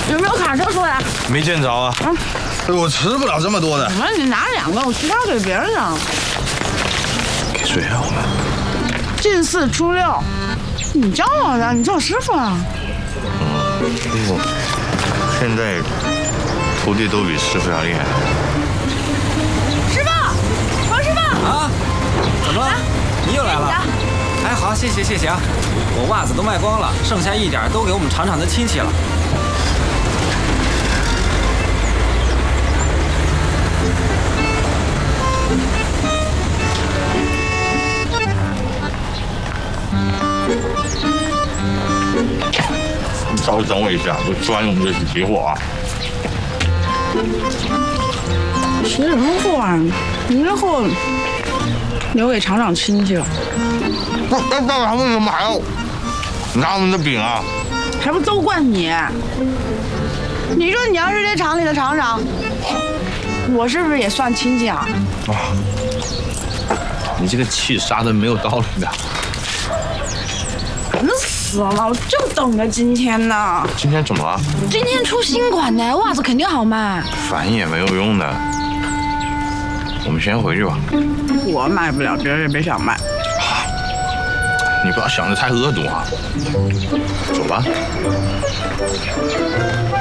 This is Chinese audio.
有没有卡车出来？ 没见着啊。我吃不了这么多的。 那你拿2个，我其他给别人了。 给谁啊？我们近4出6，你叫我的，你叫我师傅啊。 师傅，现在徒弟都比师傅要厉害。 师傅，黄师傅啊，怎么了？你又来了？哎，好，谢谢谢谢啊！我袜子都卖光了，剩下一点都给我们厂长的亲戚了。 稍微等我一下，我吃完我们就去起火啊！ 起什么火啊？你这货留给厂长亲戚了。 那爸爸为什么还要拿我们的饼啊？ 还不都怪你？你说你要是这厂里的厂长，我是不是也算亲戚啊？ 啊！你这个气杀的没有道理的。 烦死了！我就等着今天呢。 今天怎么了？ 今天出新款的袜子肯定好卖。 烦也没有用的，我们先回去吧。 我卖不了，别人也别想卖。 你不要想得太恶毒啊！走吧。